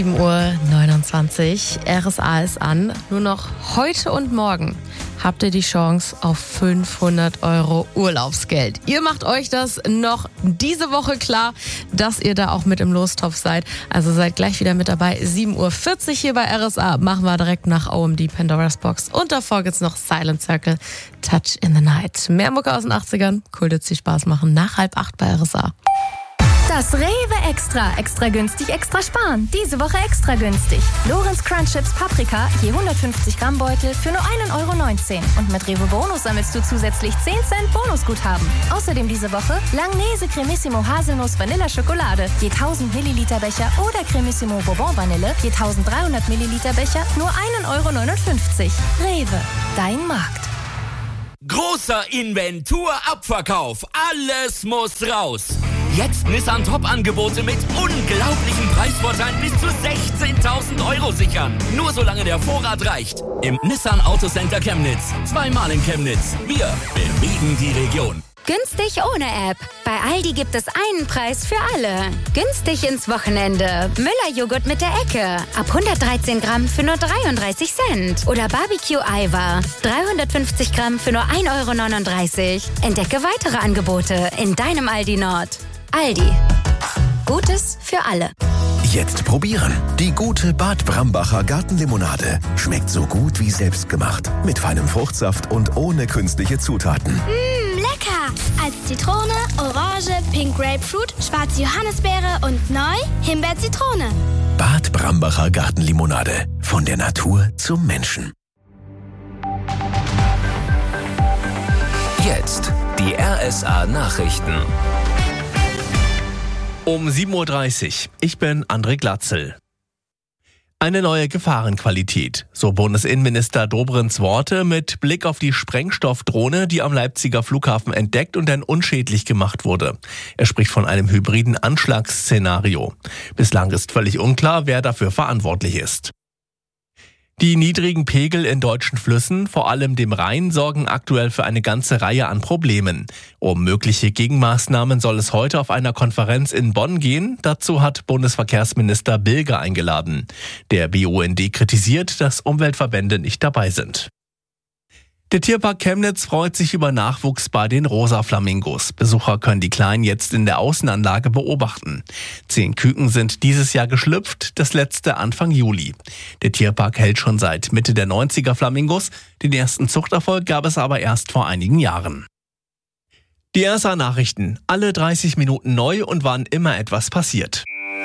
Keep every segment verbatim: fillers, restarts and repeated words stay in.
sieben Uhr neunundzwanzig, R S A ist an. Nur noch heute und morgen habt ihr die Chance auf fünfhundert Euro Urlaubsgeld. Ihr macht euch das noch diese Woche klar, dass ihr da auch mit im Lostopf seid. Also seid gleich wieder mit dabei. sieben Uhr vierzig hier bei R S A. Machen wir direkt nach O M D Pandora's Box. Und davor gibt's noch Silent Circle, Touch in the Night. Mehr Mucke aus den achtzigern. Cool, dass sie Spaß machen. Nach halb acht bei R S A. Das Rewe Extra. Extra günstig, extra sparen. Diese Woche extra günstig. Lorenz Crunch Chips Paprika, je hundertfünfzig Gramm Beutel für nur ein Euro neunzehn. Und mit Rewe Bonus sammelst du zusätzlich zehn Cent Bonusguthaben. Außerdem diese Woche Langnese Cremissimo Haselnuss Vanilla Schokolade, je tausend Milliliter Becher oder Cremissimo Bourbon Vanille, je dreizehnhundert Milliliter Becher, nur ein Euro neunundfünfzig. Rewe, dein Markt. Großer Inventur-Abverkauf. Alles muss raus. Jetzt Nissan Top-Angebote mit unglaublichen Preisvorteilen bis zu sechzehntausend Euro sichern. Nur solange der Vorrat reicht. Im Nissan Autocenter Chemnitz. Zweimal in Chemnitz. Wir bewegen die Region. Günstig ohne App. Bei Aldi gibt es einen Preis für alle. Günstig ins Wochenende. Müller-Joghurt mit der Ecke. Ab hundertdreizehn Gramm für nur dreiunddreißig Cent. Oder Barbecue-Eiweiß. dreihundertfünfzig Gramm für nur ein Euro neununddreißig. Entdecke weitere Angebote in deinem Aldi Nord. Aldi. Gutes für alle. Jetzt probieren. Die gute Bad Brambacher Gartenlimonade. Schmeckt so gut wie selbst gemacht. Mit feinem Fruchtsaft und ohne künstliche Zutaten. Mmm, lecker. Als Zitrone, Orange, Pink Grapefruit, schwarze Johannisbeere und neu Himbeer-Zitrone. Bad Brambacher Gartenlimonade. Von der Natur zum Menschen. Jetzt die R S A Nachrichten. Um sieben Uhr dreißig. Ich bin André Glatzel. Eine neue Gefahrenqualität, so Bundesinnenminister Dobrins Worte mit Blick auf die Sprengstoffdrohne, die am Leipziger Flughafen entdeckt und dann unschädlich gemacht wurde. Er spricht von einem hybriden Anschlagsszenario. Bislang ist völlig unklar, wer dafür verantwortlich ist. Die niedrigen Pegel in deutschen Flüssen, vor allem dem Rhein, sorgen aktuell für eine ganze Reihe an Problemen. Um mögliche Gegenmaßnahmen soll es heute auf einer Konferenz in Bonn gehen. Dazu hat Bundesverkehrsminister Bilger eingeladen. Der B U N D kritisiert, dass Umweltverbände nicht dabei sind. Der Tierpark Chemnitz freut sich über Nachwuchs bei den Rosa-Flamingos. Besucher können die Kleinen jetzt in der Außenanlage beobachten. Zehn Küken sind dieses Jahr geschlüpft, das letzte Anfang Juli. Der Tierpark hält schon seit Mitte der neunziger Flamingos. Den ersten Zuchterfolg gab es aber erst vor einigen Jahren. Die R S A-Nachrichten, alle dreißig Minuten neu und wann immer etwas passiert.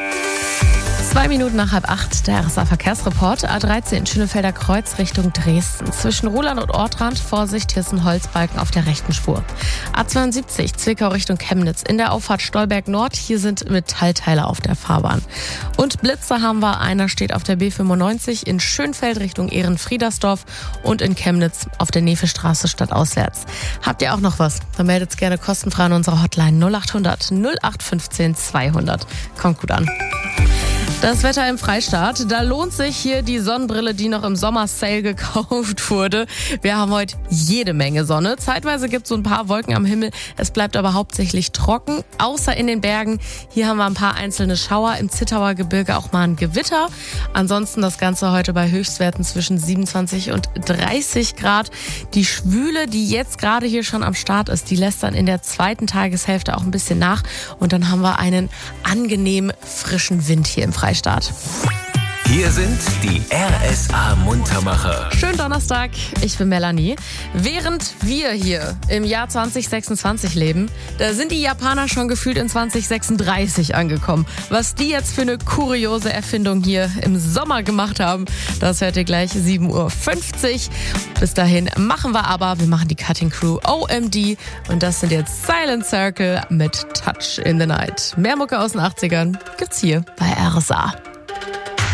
Zwei Minuten nach halb acht, der R S A-Verkehrsreport. A dreizehn, Schönefelder Kreuz Richtung Dresden. Zwischen Ruhland und Ortrand, Vorsicht, hier ist ein Holzbalken auf der rechten Spur. A zweiundsiebzig, Zwickau Richtung Chemnitz. In der Auffahrt Stolberg Nord, hier sind Metallteile auf der Fahrbahn. Und Blitze haben wir, einer steht auf der B fünfundneunzig in Schönfeld Richtung Ehrenfriedersdorf und in Chemnitz auf der Nevestraße stadtauswärts. Habt ihr auch noch was? Dann meldet's gerne kostenfrei an unserer Hotline null achthundert null acht fünfzehn zweihundert. Kommt gut an. Das Wetter im Freistaat, da lohnt sich hier die Sonnenbrille, die noch im Sommer-Sale gekauft wurde. Wir haben heute jede Menge Sonne. Zeitweise gibt es so ein paar Wolken am Himmel. Es bleibt aber hauptsächlich trocken, außer in den Bergen. Hier haben wir ein paar einzelne Schauer, im Zittauer Gebirge auch mal ein Gewitter. Ansonsten das Ganze heute bei Höchstwerten zwischen siebenundzwanzig und dreißig Grad. Die Schwüle, die jetzt gerade hier schon am Start ist, die lässt dann in der zweiten Tageshälfte auch ein bisschen nach. Und dann haben wir einen angenehm frischen Wind hier im Freistaat. Freistaat. Hier sind die R S A-Muntermacher. Schönen Donnerstag, ich bin Melanie. Während wir hier im Jahr zwanzig sechsundzwanzig leben, da sind die Japaner schon gefühlt in zwanzig sechsunddreißig angekommen. Was die jetzt für eine kuriose Erfindung hier im Sommer gemacht haben, das hört ihr gleich sieben Uhr fünfzig. Bis dahin machen wir aber, wir machen die Cutting Crew O M D und das sind jetzt Silent Circle mit Touch in the Night. Mehr Mucke aus den achtzigern gibt's hier bei R S A.